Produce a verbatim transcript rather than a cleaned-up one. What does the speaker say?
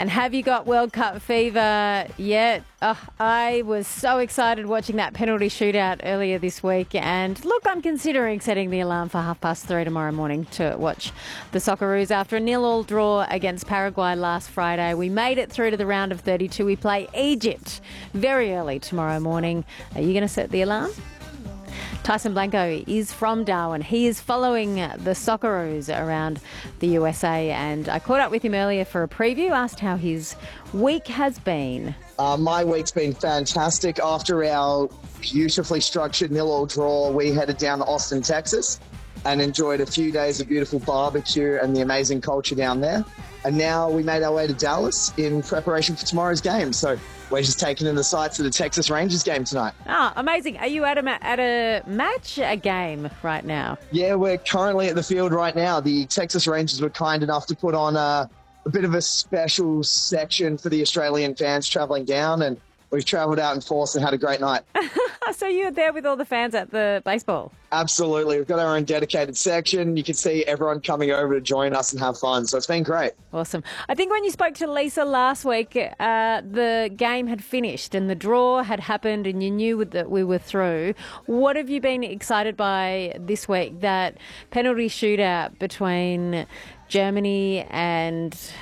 And have you got World Cup fever yet? Oh, I was so excited watching that penalty shootout earlier this week. And look, I'm considering setting the alarm for half past three tomorrow morning to watch the Socceroos. After a nil-all draw against Paraguay last Friday, we made it through to the round of thirty-two. We play Egypt very early tomorrow morning. Are you going to set the alarm? Tyson Blanco is from Darwin. He is following the Socceroos around the U S A, and I caught up with him earlier for a preview, asked how his week has been. Uh, my week's been fantastic. After our beautifully structured nil-all draw, we headed down to Austin, Texas, and enjoyed a few days of beautiful barbecue and the amazing culture down there. And now we made our way to Dallas in preparation for tomorrow's game. So we're just taking in the sights of the Texas Rangers game tonight. Oh, amazing. Are you at a, ma- at a match, a game right now? Yeah, we're currently at the field right now. The Texas Rangers were kind enough to put on a, a bit of a special section for the Australian fans travelling down, and we've travelled out in force and had a great night. So you're there with all the fans at the baseball? Absolutely. We've got our own dedicated section. You can see everyone coming over to join us and have fun. So it's been great. Awesome. I think when you spoke to Lisa last week, uh, the game had finished and the draw had happened and you knew that we were through. What have you been excited by this week? That penalty shootout between Germany and